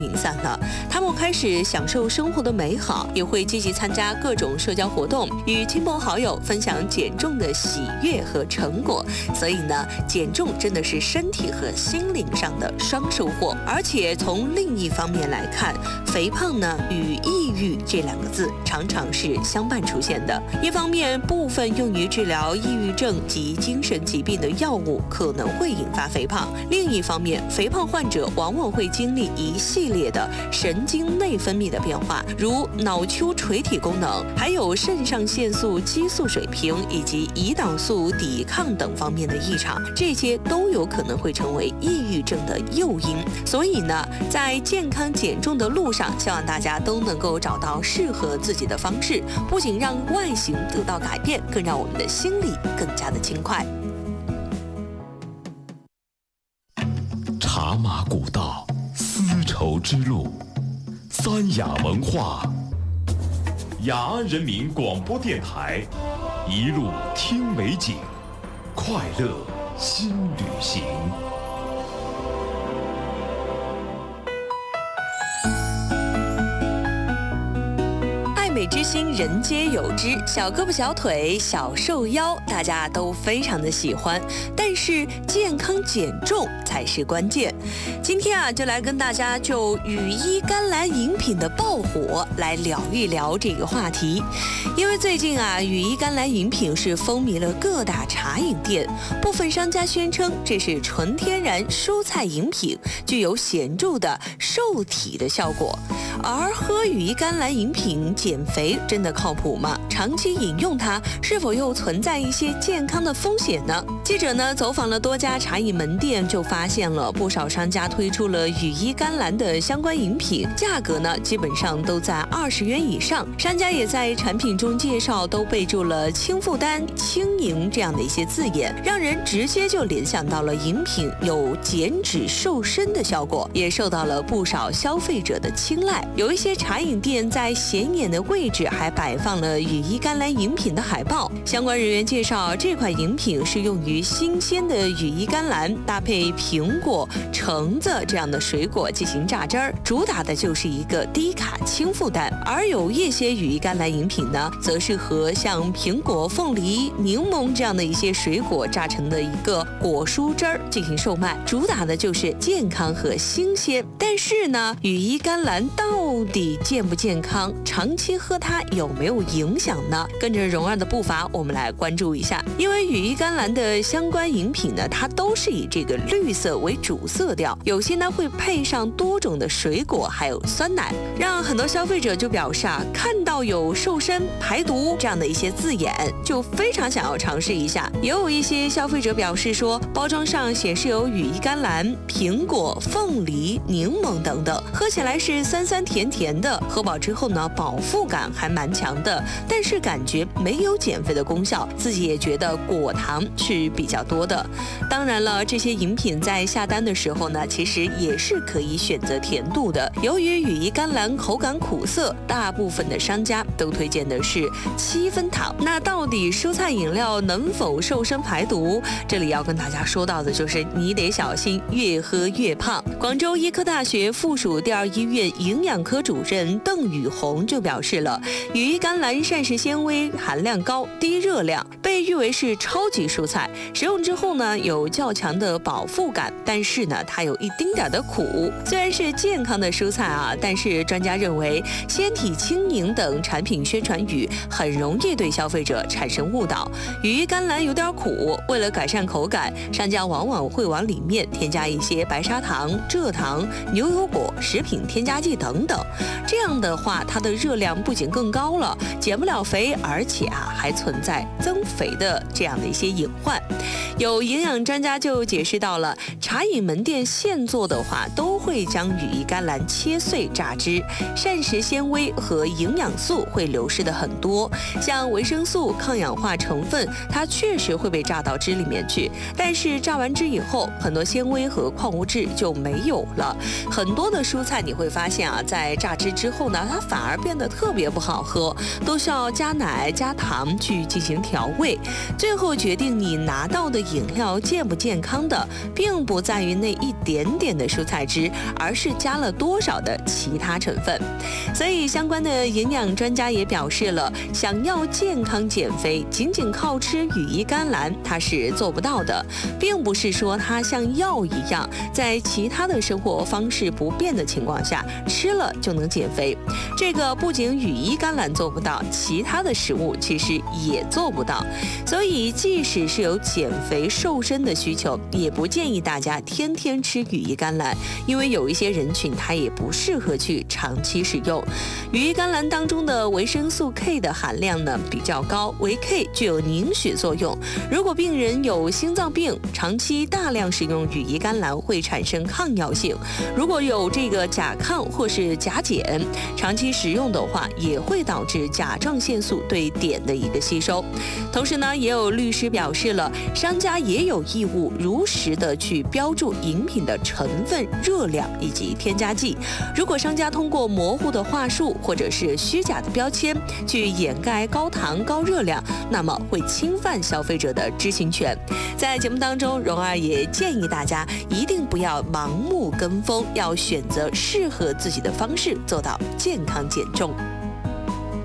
零散了，他们开始享受生活的美好，也会积极参加各种社交活动，与亲朋好友分享减重的喜悦和成果。所以呢，减重真的是身体和心灵上的双收获。而且从另一方面来看，肥胖呢与抑郁这两个字常常是相伴出现的。一方面，部分用于治疗抑郁症及精神疾病的药物可能会引发肥胖；另一方面，肥胖患者往往会经历一系列的神经内分泌的变化，如脑丘垂体功能，还有肾上腺素激素水平以及胰岛素抵抗等方面的异常，这些都有可能会成为抑郁症的诱因。所以呢，在健康减重的路上，希望大家都能够找到适合自己的方式，不仅让外形得到改变，更让我们的心里更加的轻快。 茶马古道，丝绸之路，三雅文化，雅安人民广播电台，一路听美景，快乐新旅行。 美之心，人皆有之，小胳膊小腿小瘦腰，大家都非常的喜欢，但是健康减重才是关键。今天啊，就来跟大家就羽衣甘蓝饮品的爆火来聊一聊这个话题。因为最近啊，羽衣甘蓝饮品是风靡了各大茶饮店，部分商家宣称这是纯天然蔬菜饮品，具有显著的瘦体的效果。而喝羽衣甘蓝饮品减肥真的靠谱吗？长期饮用它是否又存在一些健康的风险呢？记者呢走访了多家茶饮门店，就发现了不少商家推出了羽衣甘蓝的相关饮品，价格呢基本上都在20元以上。商家也在产品中介绍都备注了轻负担、轻盈这样的一些字眼，让人直接就联想到了饮品有减脂瘦身的效果，也受到了不少消费者的青睐。有一些茶饮店在显眼的位置还摆放了羽衣甘蓝饮品的海报，相关人员介绍，这款饮品是用于新鲜的羽衣甘蓝搭配苹果、橙子这样的水果进行榨汁儿，主打的就是一个低卡轻负担。而有一些羽衣甘蓝饮品呢，则是和像苹果、凤梨、柠檬这样的一些水果榨成的一个果蔬汁儿进行售卖，主打的就是健康和新鲜。但是呢，羽衣甘蓝到底健不健康？长期喝它有没有影响呢？跟着蓉儿的步伐，我们来关注一下。因为羽衣甘蓝的相关饮品呢，它都是以这个绿色为主色调，有些呢会配上多种的水果，还有酸奶，让很多消费者就表示啊，看到有瘦身、排毒这样的一些字眼，就非常想要尝试一下。也有一些消费者表示说，包装上显示有羽衣甘蓝、苹果、凤梨、柠檬等等，喝起来是酸酸甜甜的，喝饱之后呢，饱腹感还蛮强的，但是感觉没有减肥的功效，自己也觉得果糖是比较多的。当然了，这些饮品在下单的时候呢，其实也是可以选择甜度的。由于羽衣甘蓝口感苦涩，大部分的商家都推荐的是7分糖。那到底蔬菜饮料能否瘦身排毒？这里要跟大家说到的就是你得小心越喝越胖。广州医科大学附属第2医院营养科主任邓宇红就表示了，羽衣甘蓝膳食纤维含量高、低热量，被誉为是超级蔬菜。食用之后呢，有较强的饱腹感，但是呢，它有一丁点的苦。虽然是健康的蔬菜啊，但是专家认为纤体轻盈等产品宣传语很容易对消费者产生误导。羽衣甘蓝有点苦，为了改善口感，商家往往会往里面添加一些白砂糖、蔗糖、牛油果、食品添加剂等等。这样的话，它的热量不仅更高了，减不了肥，而且还存在增肥的这样的一些隐患。有营养专家就解释到了，茶饮门店现做的话，都会将羽衣甘蓝切碎榨汁，膳食纤维和营养素会流失的很多，像维生素、抗氧化成分，它确实会被榨到汁里面去，但是榨完汁以后，很多纤维和矿物质就没有了。很多的蔬菜你会发现啊，在榨汁之后呢，它反而变得特别不好喝，都需要加奶加糖去进行调味，最后决定你拿到的饮料健不健康的，并不在于那一点点的蔬菜汁，而是加了多少的其他成分。所以相关的营养专家也表示了，想要健康减肥，仅仅靠吃羽衣甘蓝它是做不到的，并不是说它像药一样，在其他的生活方式不变的情况下吃了就能减肥。这个不仅羽衣甘蓝做不到，其他的食物其实也做不到。所以即使是有减肥瘦身的需求，也不建议大家天天吃羽衣甘蓝，因为有一些人群它也不适合去长期使用。羽衣甘蓝当中的维生素 K 的含量呢比较高，维 K 具有凝血作用。如果病人有心脏病，长期大量使用羽衣甘蓝会产生抗药性。如果有这个甲亢或是甲减，长期食用的话，也会导致甲状腺素对碘的一个吸收。同时呢，也有律师表示了，商家也有义务如实的去标注饮品的成分、热量以及添加剂。如果商家通过模糊的话术或者是虚假的标签去掩盖高糖高热量，那么会侵犯消费者的知情权。在节目当中，蓉儿也建议大家一定不要盲目跟风，要选择适合自己的方式，做到健康减重。